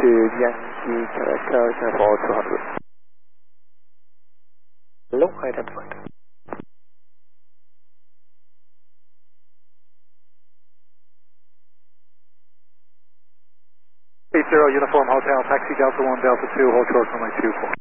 Yankee, character, for 200. Hello, identified. 80 Uniform Hotel, taxi Delta 1, Delta 2, hold short runway 24.